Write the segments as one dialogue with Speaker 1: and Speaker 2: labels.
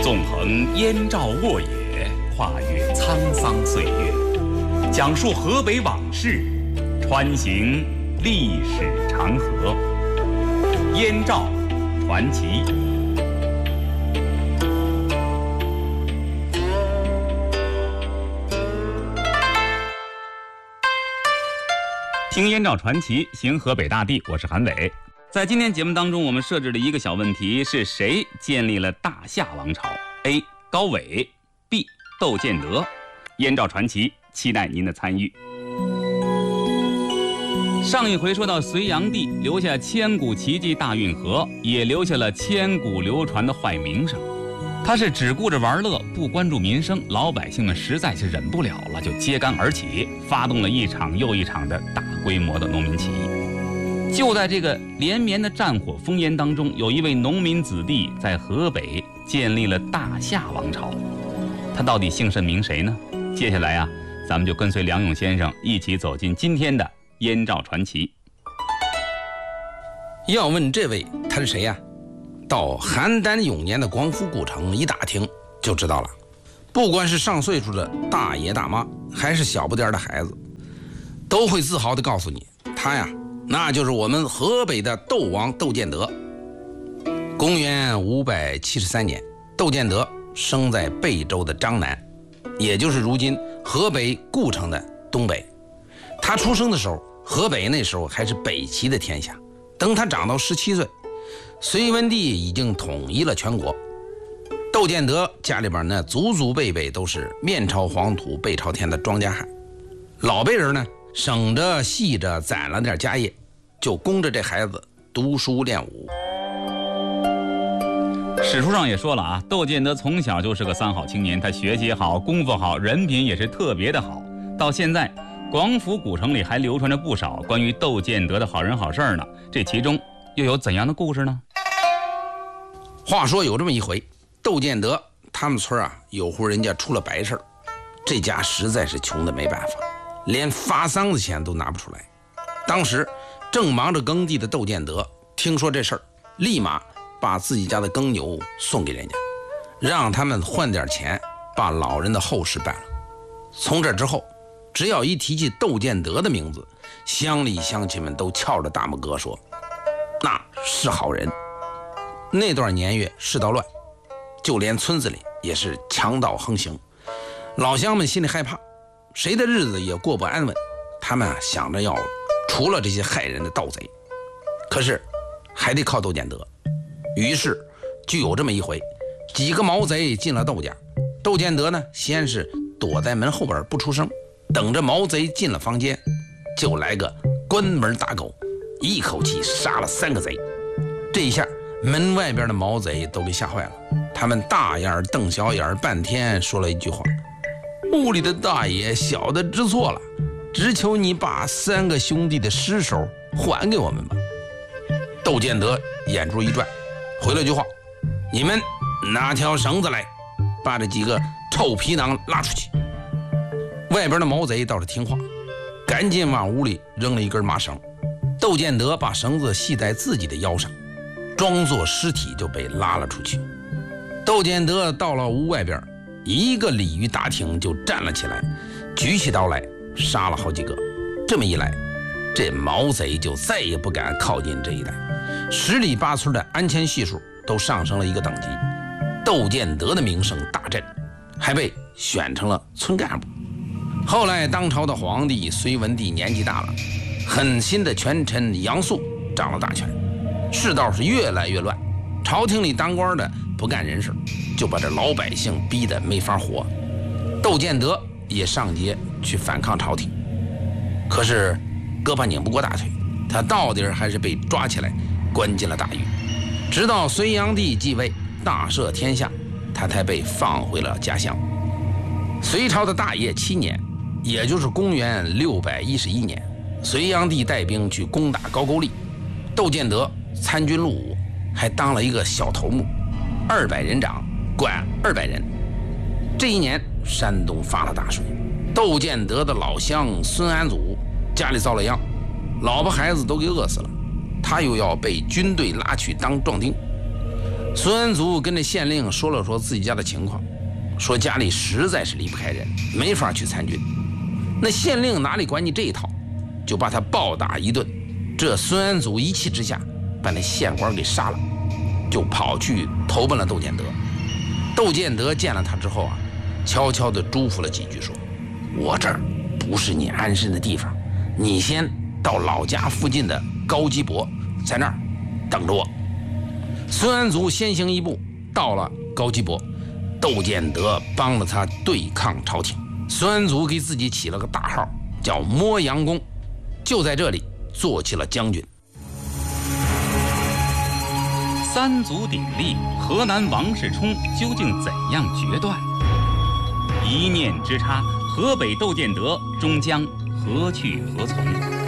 Speaker 1: 纵横燕赵沃野，跨越沧桑岁月，讲述河北往事，穿行历史长河。燕赵传奇。听燕赵传奇，行河北大地，我是韩伟。在今天节目当中，我们设置了一个小问题：是谁建立了大夏王朝 ？A. 高纬 ，B. 窦建德。燕赵传奇，期待您的参与。上一回说到隋炀帝留下千古奇迹大运河，也留下了千古流传的坏名声。他是只顾着玩乐，不关注民生，老百姓们实在是忍不了了，就揭竿而起，发动了一场又一场的大规模的农民起义。就在这个连绵的战火烽烟当中，有一位农民子弟在河北建立了大夏王朝。他到底姓甚名谁呢？接下来啊，咱们就跟随梁勇先生一起走进今天的燕赵传奇。
Speaker 2: 要问这位他是谁呀？到邯郸永年的广府古城一打听就知道了。不管是上岁数的大爷大妈，还是小不点的孩子，都会自豪地告诉你，他呀，那就是我们河北的窦王窦建德。公元573年，窦建德生在贝州的张南，也就是如今河北故城的东北。他出生的时候，河北那时候还是北齐的天下。等他长到17岁，隋文帝已经统一了全国。窦建德家里边呢，祖祖辈辈都是面朝黄土背朝天的庄稼汉。老辈人呢，省着细着攒了点家业，就供着这孩子读书练武。
Speaker 1: 史书上也说了啊，窦建德从小就是个三好青年，他学习好，功夫好，人品也是特别的好。到现在，广府古城里还流传着不少关于窦建德的好人好事呢。这其中又有怎样的故事呢？
Speaker 2: 话说有这么一回，窦建德他们村啊，有户人家出了白事，这家实在是穷的没办法，连发丧的钱都拿不出来。当时正忙着耕地的窦建德听说这事儿，立马把自己家的耕牛送给人家，让他们换点钱把老人的后事办了。从这之后，只要一提起窦建德的名字，乡里乡亲们都翘着大拇哥说，那是好人。那段年月世道乱，就连村子里也是强盗横行，老乡们心里害怕，谁的日子也过不安稳。他们想着要除了这些害人的盗贼，可是还得靠窦建德。于是就有这么一回，几个毛贼进了窦家，窦建德呢，先是躲在门后边不出声，等着毛贼进了房间，就来个关门打狗，一口气杀了3个贼。这一下门外边的毛贼都给吓坏了，他们大眼瞪小眼半天，说了一句话，屋里的大爷小的知错了，只求你把3个兄弟的尸首还给我们吧。窦建德眼珠一转，回了句话，你们拿条绳子来，把这几个臭皮囊拉出去。外边的毛贼倒是听话，赶紧往屋里扔了一根麻绳。窦建德把绳子系在自己的腰上，装作尸体就被拉了出去。窦建德到了屋外边，一个鲤鱼打挺就站了起来，举起刀来杀了好几个。这么一来，这毛贼就再也不敢靠近这一带，10里8村的安全系数都上升了一个等级。窦建德的名声大振，还被选成了村干部。后来当朝的皇帝隋文帝年纪大了，狠心的权臣杨素掌了大权，世道是越来越乱，朝廷里当官的不干人事，就把这老百姓逼得没法活。窦建德也上街去反抗朝廷，可是胳膊拧不过大腿，他到底还是被抓起来关进了大狱。直到隋炀帝继位，大赦天下，他才被放回了家乡。隋朝的大业7年，也就是公元611年，隋炀帝带兵去攻打高句丽，窦建德参军入伍，还当了一个小头目，200人长，管200人。这一年山东发了大水，窦建德的老乡孙安祖家里遭了殃，老婆孩子都给饿死了，他又要被军队拉去当壮丁。 孙安祖跟这县令说了说自己家的情况，说家里实在是离不开人，没法去参军。那县令哪里管你这一套，就把他暴打一顿。这孙安祖一气之下把那县官给杀了，就跑去投奔了窦建德。窦建德见了他之后啊，悄悄地嘱咐了几句，说：“我这儿不是你安身的地方，你先到老家附近的高基伯，在那儿等着我。”孙安祖先行一步到了高基伯，窦建德帮了他对抗朝廷。孙安祖给自己起了个大号，叫摸阳公，就在这里做起了将军。
Speaker 1: 三足鼎立，河南王世充究竟怎样决断？一念之差，河北窦建德终将何去何从？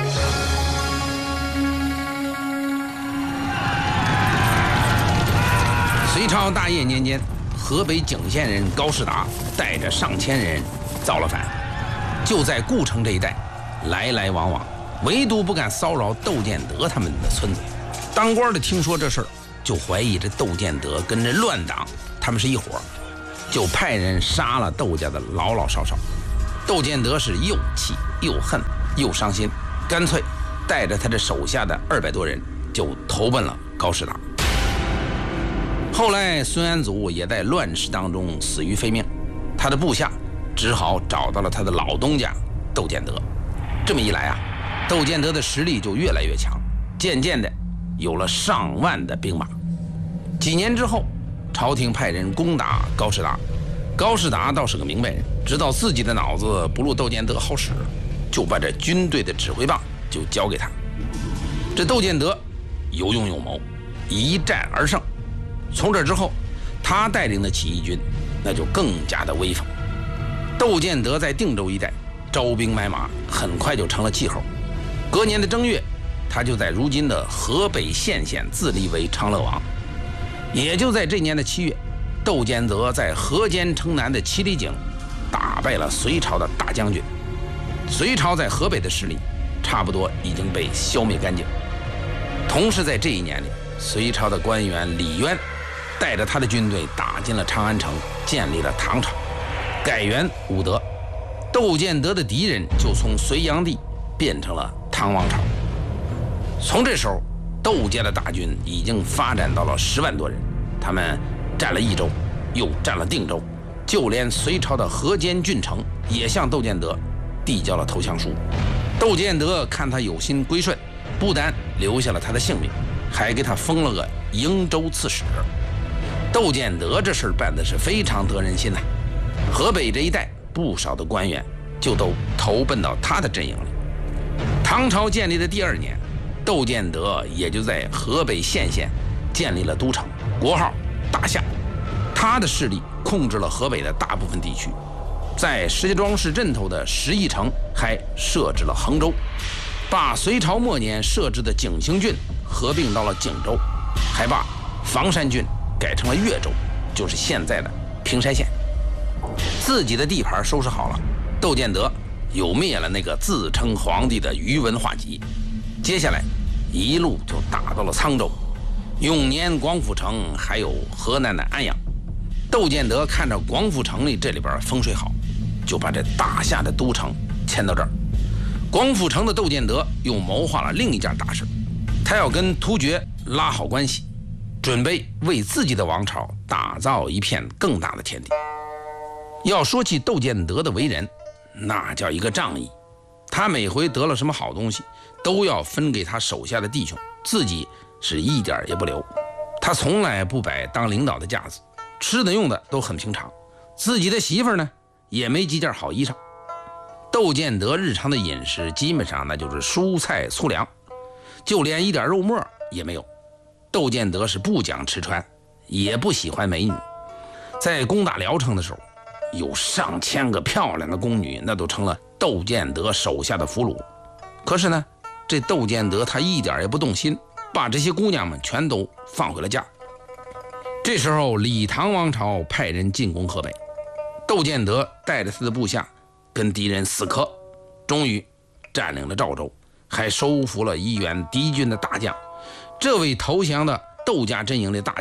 Speaker 2: 隋朝大业年间，河北景县人高士达带着上千人造了反，就在故城这一带来来往往，唯独不敢骚扰窦建德他们的村子。当官的听说这事儿，就怀疑这窦建德跟这乱党他们是一伙，就派人杀了窦家的老老少少。窦建德是又气又恨又伤心，干脆带着他这手下的200多人就投奔了高士达。后来孙安祖也在乱世当中死于非命，他的部下只好找到了他的老东家窦建德。这么一来啊，窦建德的实力就越来越强，渐渐的有了上万的兵马。几年之后，朝廷派人攻打高士达，高士达倒是个明白人，知道自己的脑子不如窦建德好使，就把这军队的指挥棒就交给他。这窦建德有勇有谋，一战而胜。从这之后，他带领的起义军那就更加的威风。窦建德在定州一带招兵买马，很快就成了气候。隔年的正月，他就在如今的河北献县自立为长乐王。也就在这年的7月，窦建德在河间城南的七里井打败了隋朝的大将军。隋朝在河北的势力差不多已经被消灭干净。同时在这一年里，隋朝的官员李渊带着他的军队打进了长安城，建立了唐朝，改元武德。窦建德的敌人就从隋炀帝变成了唐王朝。从这时候，窦家的大军已经发展到了10万多人，他们占了益州，又占了定州，就连隋朝的河间郡城也向窦建德递交了投降书。窦建德看他有心归顺，不但留下了他的性命，还给他封了个瀛州刺史。窦建德这事儿办的是非常得人心呐，河北这一带不少的官员就都投奔到他的阵营里。唐朝建立的第2年，窦建德也就在河北献县建立了都城，国号大夏。他的势力控制了河北的大部分地区，在石家庄市镇头的石邑城还设置了衡州，把隋朝末年设置的景兴郡合并到了景州，还把房山郡改成了越州，就是现在的平山县。自己的地盘收拾好了，窦建德又灭了那个自称皇帝的宇文化及，接下来一路就打到了沧州、永年、广府城，还有河南的安阳。窦建德看着广府城里这里边风水好，就把这大夏的都城迁到这儿。广府城的窦建德又谋划了另一件大事，他要跟突厥拉好关系，准备为自己的王朝打造一片更大的天地。要说起窦建德的为人，那叫一个仗义，他每回得了什么好东西都要分给他手下的弟兄，自己是一点也不留。他从来不摆当领导的架子，吃的用的都很平常，自己的媳妇呢也没几件好衣裳。窦建德日常的饮食基本上那就是蔬菜粗粮，就连一点肉末也没有。窦建德是不讲吃穿，也不喜欢美女。在攻打聊城的时候，有上千个漂亮的宫女，那都成了窦建德手下的俘虏。可是呢，这窦建德他一点也不动心，把这些姑娘们全都放回了家。这时候李唐王朝派人进攻河北，窦建德带着他的部下跟敌人死磕，终于占领了赵州，还收服了一员敌军的大将。这位投降的窦家阵营的大将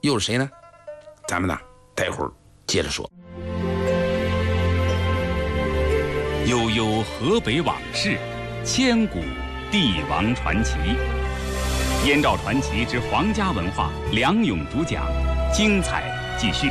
Speaker 2: 又是谁呢？咱们呢，待会儿接着说。
Speaker 1: 悠悠河北往事，千古帝王传奇。燕赵传奇之皇家文化，梁勇主讲，精彩继续。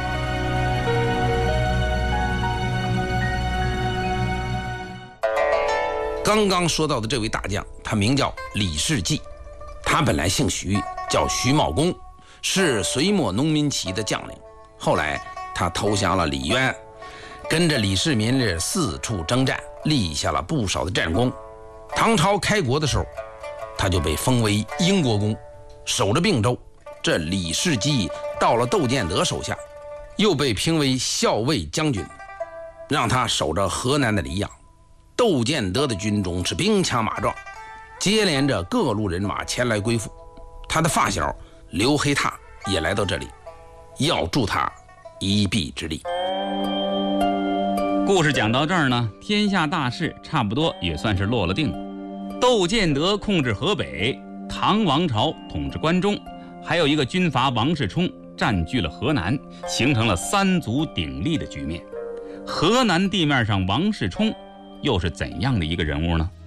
Speaker 2: 刚刚说到的这位大将，他名叫李世济，他本来姓徐，叫徐茂公，是隋末农民起义的将领。后来他投降了李渊，跟着李世民四处征战，立下了不少的战功。唐朝开国的时候，他就被封为英国公，守着并州。这李世济到了窦建德手下，又被评为校尉将军，让他守着河南的黎阳。窦建德的军中是兵强马壮，接连着各路人马前来归附。他的发小刘黑闼也来到这里，要助他一臂之力。
Speaker 1: 故事讲到这儿呢，天下大势差不多也算是落了定了。窦建德控制河北，唐王朝统治关中，还有一个军阀王世充占据了河南，形成了三足鼎立的局面。河南地面上王世充又是怎样的一个人物呢？